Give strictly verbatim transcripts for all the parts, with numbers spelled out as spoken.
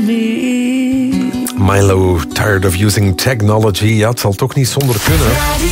me. Milo, tired of using technology. Ja, het zal toch niet zonder kunnen.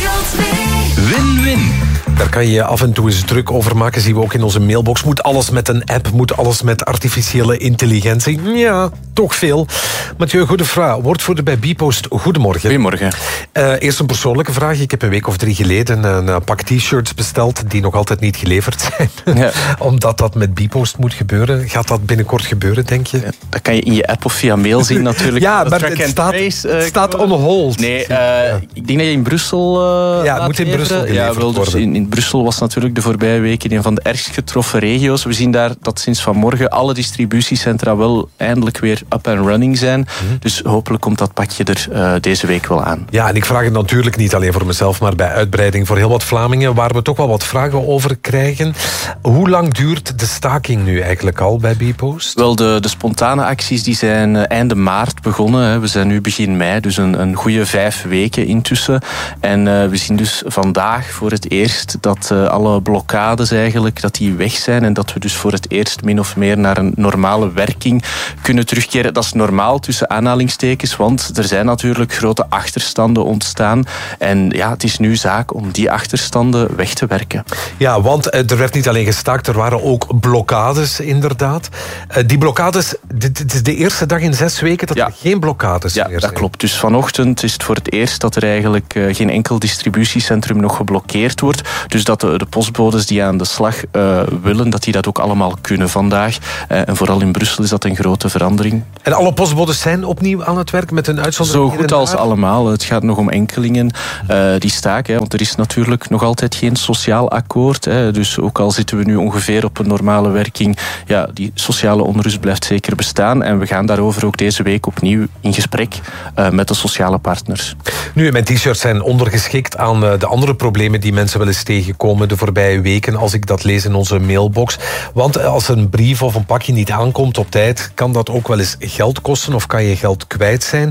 Win-win. Daar kan je je af en toe eens druk over maken. Zien we ook in onze mailbox. Moet alles met een app? Moet alles met artificiële intelligentie? Ja, toch veel. Mathieu, goede vraag. Woordvoerder bij Bpost. Goedemorgen. Goedemorgen. Uh, eerst een persoonlijke vraag. Ik heb een week of drie geleden een uh, pak t-shirts besteld die nog altijd niet geleverd zijn. Ja. Omdat dat met Bpost moet gebeuren. Gaat dat binnenkort gebeuren, denk je? Ja, dat kan je in je app of via mail zien natuurlijk. Ja, maar het staat, trace, uh, het staat on hold. Nee, uh, ja. Ik denk dat je in Brussel uh, Ja, het moet in leveren. Brussel geleverd ja, wel, dus worden. In, in Brussel was natuurlijk de voorbije weken een van de ergst getroffen regio's. We zien daar dat sinds vanmorgen alle distributiecentra wel eindelijk weer up and running zijn. Mm-hmm. Dus hopelijk komt dat pakje er uh, deze week wel aan. Ja, en ik vraag het natuurlijk niet alleen voor mezelf, maar bij uitbreiding voor heel wat Vlamingen, waar we toch wel wat vragen over krijgen. Hoe lang duurt de staking nu eigenlijk al bij Bpost? Wel, de, de spontane acties die zijn uh, einde maart begonnen. Hè. We zijn nu begin mei, dus een, een goede vijf weken intussen. En uh, we zien dus vandaag voor het eerst dat uh, alle blokkades eigenlijk dat die weg zijn en dat we dus voor het eerst min of meer naar een normale werking kunnen terugkeren. Dat is normaal tussen aanhalingstekens, want er zijn natuurlijk grote achterstanden ontstaan. En ja, het is nu zaak om die achterstanden weg te werken. Ja, want er werd niet alleen gestaakt, er waren ook blokkades inderdaad. Die blokkades, dit is de eerste dag in zes weken dat ja. er geen blokkades ja, meer zijn. Ja, dat klopt. Dus vanochtend is het voor het eerst dat er eigenlijk geen enkel distributiecentrum nog geblokkeerd wordt. Dus dat de, de postbodes die aan de slag uh, willen, dat die dat ook allemaal kunnen vandaag. Uh, en vooral in Brussel is dat een grote verandering. En alle postbodes zijn opnieuw aan het werk met een uitzondering? Zo goed als allemaal. Het gaat nog om enkelingen uh, die staken. Hè, want er is natuurlijk nog altijd geen sociaal akkoord. Hè, dus ook al zitten we nu ongeveer op een normale werking, ja, die sociale onrust blijft zeker bestaan. En we gaan daarover ook deze week opnieuw in gesprek uh, met de sociale partners. Nu, mijn t-shirts zijn ondergeschikt aan uh, de andere problemen die mensen wel eens tegenkomen de voorbije weken, als ik dat lees in onze mailbox. Want als een brief of een pakje niet aankomt op tijd, kan dat ook wel eens geld kosten of kan je geld kwijt zijn.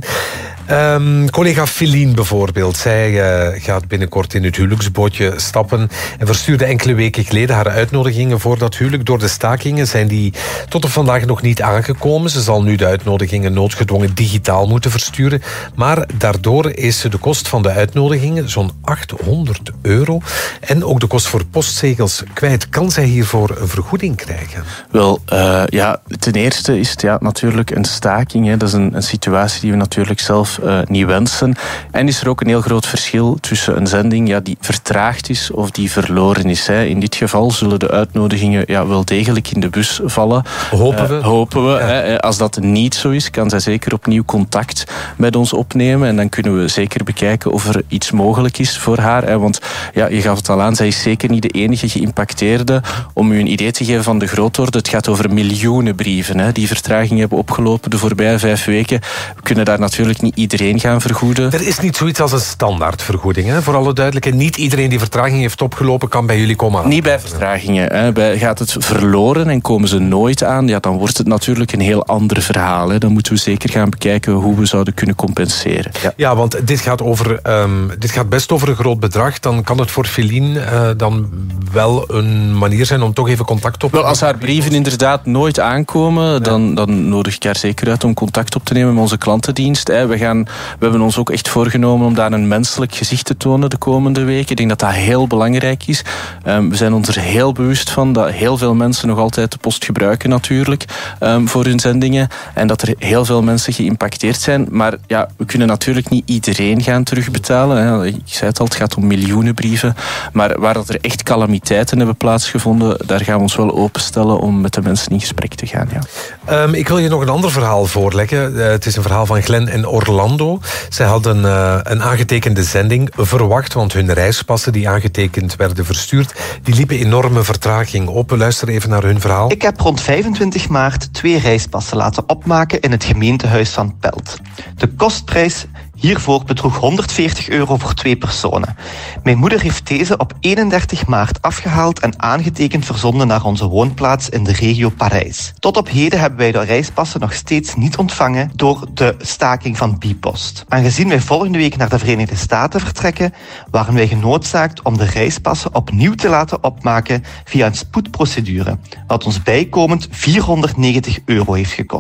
Um, collega Feline bijvoorbeeld, zij uh, gaat binnenkort in het huwelijksbootje stappen en verstuurde enkele weken geleden haar uitnodigingen voor dat huwelijk. Door de stakingen zijn die tot op vandaag nog niet aangekomen. Ze zal nu de uitnodigingen noodgedwongen digitaal moeten versturen. Maar daardoor is de kost van de uitnodigingen zo'n achthonderd euro. En ook de kost voor postzegels kwijt. Kan zij hiervoor een vergoeding krijgen? Wel, uh, ja, ten eerste is het ja, natuurlijk een staking. Hè. Dat is een, een situatie die we natuurlijk zelf Uh, niet wensen. En is er ook een heel groot verschil tussen een zending ja, die vertraagd is of die verloren is. Hè. In dit geval zullen de uitnodigingen ja, wel degelijk in de bus vallen. Hopen we. Uh, hopen we. Ja. Hè. Als dat niet zo is, kan zij zeker opnieuw contact met ons opnemen. En dan kunnen we zeker bekijken of er iets mogelijk is voor haar. Hè. Want ja, je gaf het al aan, zij is zeker niet de enige geïmpacteerde. Om u een idee te geven van de grootorde, het gaat over miljoenen brieven hè, die vertraging hebben opgelopen de voorbije vijf weken. We kunnen daar natuurlijk niet iedereen gaan vergoeden. Er is niet zoiets als een standaardvergoeding, hè? Voor alle duidelijkheid. Niet iedereen die vertraging heeft opgelopen kan bij jullie komen aan. Niet bij vertragingen. Hè. Bij, gaat het verloren en komen ze nooit aan, ja, dan wordt het natuurlijk een heel ander verhaal. Hè. Dan moeten we zeker gaan bekijken hoe we zouden kunnen compenseren. Ja, ja want dit gaat, over, um, dit gaat best over een groot bedrag. Dan kan het voor Feline uh, dan wel een manier zijn om toch even contact op te nemen. Wel, als haar brieven inderdaad nooit aankomen, ja. dan, dan nodig ik haar zeker uit om contact op te nemen met onze klantendienst. Hè. We, gaan, we hebben ons ook echt voorgenomen om daar een menselijk gezicht te tonen de komende weken. Ik denk dat dat heel belangrijk is. Um, we zijn ons er heel bewust van dat heel veel mensen nog altijd de post gebruiken natuurlijk um, voor hun zendingen. En dat er heel veel mensen geïmpacteerd zijn. Maar ja, we kunnen natuurlijk niet iedereen gaan terugbetalen. Hè. Ik zei het al, het gaat om miljoenen brieven. Maar waar dat er echt calamiteiten hebben plaatsgevonden, daar gaan we ons wel openstellen om met de mensen in gesprek te gaan. Ja. Um, ik wil je nog een ander verhaal voorleggen. Uh, het is een verhaal van Glenn en Orlando. Zij hadden uh, een aangetekende zending verwacht, want hun reispassen die aangetekend werden verstuurd, die liepen enorme vertraging op. We luisteren even naar hun verhaal. Ik heb rond vijfentwintig maart twee reispassen laten opmaken in het gemeentehuis van Pelt. De kostprijs hiervoor bedroeg honderdveertig euro voor twee personen. Mijn moeder heeft deze op eenendertig maart afgehaald en aangetekend verzonden naar onze woonplaats in de regio Parijs. Tot op heden hebben wij de reispassen nog steeds niet ontvangen door de staking van Bpost. Aangezien wij volgende week naar de Verenigde Staten vertrekken, waren wij genoodzaakt om de reispassen opnieuw te laten opmaken via een spoedprocedure, wat ons bijkomend vierhonderdnegentig euro heeft gekost.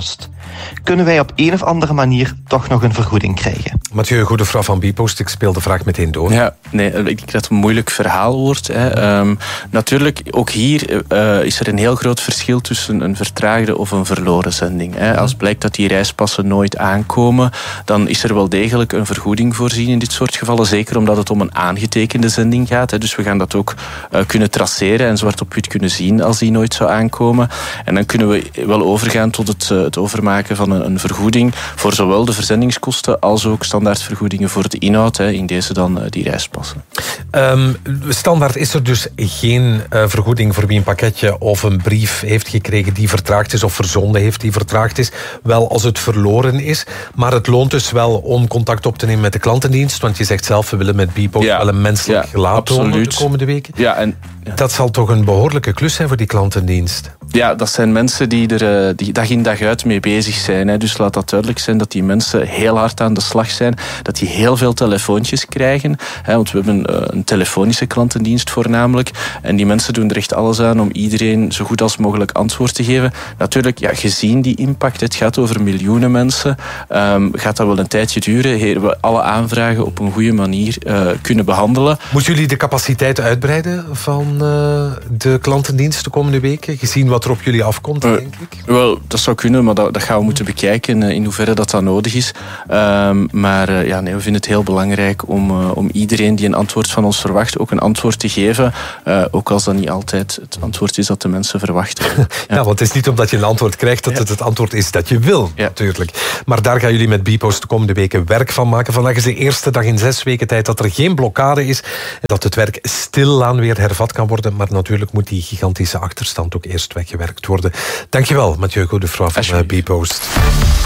Kunnen wij op een of andere manier toch nog een vergoeding krijgen? Mathieu Godefroy van Bpost, ik speel de vraag meteen door. Ja, nee, ik denk dat het een moeilijk verhaal wordt. Hè. Um, natuurlijk, ook hier uh, is er een heel groot verschil tussen een vertraagde of een verloren zending. Hè. Als blijkt dat die reispassen nooit aankomen, dan is er wel degelijk een vergoeding voorzien in dit soort gevallen. Zeker omdat het om een aangetekende zending gaat. Hè. Dus we gaan dat ook uh, kunnen traceren en zwart op wit kunnen zien als die nooit zou aankomen. En dan kunnen we wel overgaan tot het, uh, het overmaken van een, een vergoeding voor zowel de verzendingskosten als ook standaardvergoedingen voor de inhoud. Hè. In deze dan uh, die reispassen. Um, standaard is er dus geen uh, vergoeding voor wie een pakketje of een brief heeft gekregen die vertraagd is of verzonden heeft die vertraagd is. Wel als het verloren is. Maar het loont dus wel om contact op te nemen met de klantendienst. Want je zegt zelf, we willen met Bpost ja, wel een menselijk ja, gelaat tonen de komende weken. Ja, en, ja. Dat zal toch een behoorlijke klus zijn voor die klantendienst? Ja, dat zijn mensen die er die dag in dag uit mee bezig zijn. Hè. Dus laat dat duidelijk zijn dat die mensen heel hard aan de slag zijn. Dat die heel veel telefoontjes krijgen. Hè, want we hebben een telefonische klantendienst voornamelijk. En die mensen doen er echt alles aan om iedereen zo goed als mogelijk antwoord te geven. Natuurlijk, ja, gezien die impact, het gaat over miljoenen mensen, um, gaat dat wel een tijdje duren. Eer we alle aanvragen op een goede manier uh, kunnen behandelen. Moeten jullie de capaciteit uitbreiden van uh, de klantendienst de komende weken? Gezien wat er op jullie afkomt, uh, denk ik. Wel, dat zou kunnen, maar dat, dat gaan we moeten bekijken uh, in hoeverre dat, dat nodig is. Um, maar uh, ja, nee, we vinden het heel belangrijk om, uh, om iedereen die een antwoord van ons verwacht ook een antwoord te geven. Uh, ook als dat niet altijd het antwoord is dat de mensen verwachten. Ja, ja, want het is niet omdat je een antwoord krijgt dat ja. het het antwoord is dat je wil, ja. natuurlijk. Maar daar gaan jullie met Bpost de komende weken werk van maken. Vandaag is de eerste dag in zes weken tijd dat er geen blokkade is. En dat het werk stilaan weer hervat kan worden. Maar natuurlijk moet die gigantische achterstand ook eerst weggewerkt worden. Dankjewel, Mathieu Godefroy van Bpost.